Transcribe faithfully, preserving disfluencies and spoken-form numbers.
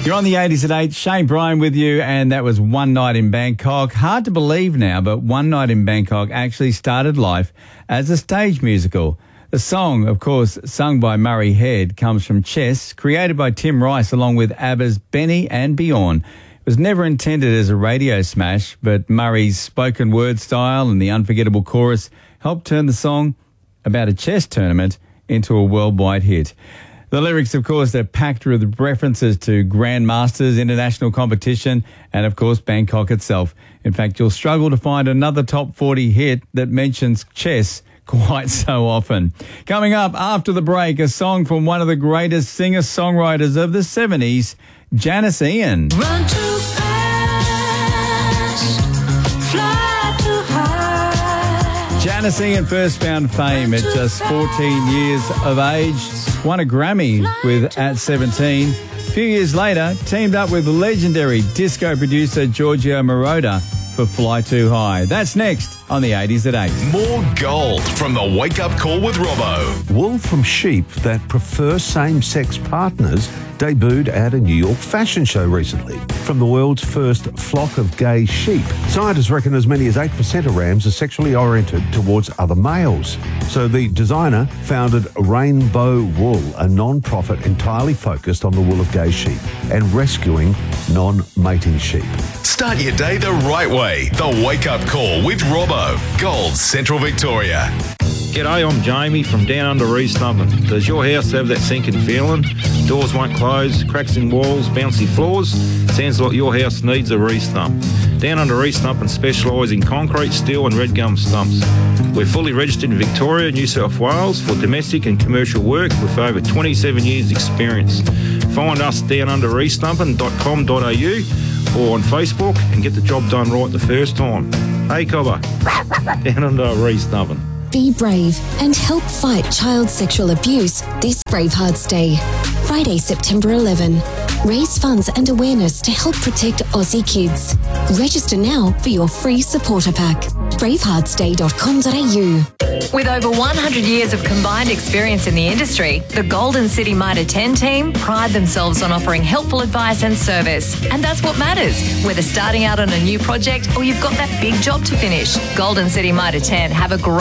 You're on the eighties at eight. Shane Bryan with you, and that was One Night in Bangkok. Hard to believe now, but One Night in Bangkok actually started life as a stage musical. The song, of course, sung by Murray Head, comes from Chess, created by Tim Rice along with ABBA's Benny and Bjorn. It was never intended as a radio smash, but Murray's spoken word style and the unforgettable chorus helped turn the song about a chess tournament into a worldwide hit. The lyrics, of course, are packed with references to Grandmasters, international competition, and, of course, Bangkok itself. In fact, you'll struggle to find another top forty hit that mentions chess quite so often. Coming up after the break, a song from one of the greatest singer-songwriters of the seventies, Janis Ian. Run too fast, fly too high. Janis Ian first found fame at just fourteen years of age. Won a Grammy with At seventeen. A few years later, teamed up with legendary disco producer Giorgio Moroder for Fly Too High. That's next on the eighties at eight. More gold from the Wake Up Call with Robbo. Wool from sheep that prefer same-sex partners debuted at a New York fashion show recently. From the world's first flock of gay sheep, scientists reckon as many as eight percent of rams are sexually oriented towards other males. So the designer founded Rainbow Wool, a non-profit entirely focused on the wool of gay sheep and rescuing non-mating sheep. Start your day the right way. The Wake Up Call with Robbo. Gold Central Victoria. G'day, I'm Jamie from Down Under Restumpin. Does your house have that sinking feeling? Doors won't close, cracks in walls, bouncy floors? Sounds like your house needs a re-stump. Down Under Restumpin specialise in concrete, steel and red gum stumps. We're fully registered in Victoria, New South Wales for domestic and commercial work with over twenty-seven years experience. Find us down under restumpin dot com dot a u or on Facebook and get the job done right the first time. Hey, Cobber, Down Under Restumpin. Be brave and help fight child sexual abuse this Bravehearts Day. Friday, September eleventh. Raise funds and awareness to help protect Aussie kids. Register now for your free supporter pack. bravehearts day dot com dot a u. With over one hundred years of combined experience in the industry, the Golden City Mitre ten team pride themselves on offering helpful advice and service. And that's what matters, whether starting out on a new project or you've got that big job to finish. Golden City Mitre ten have a great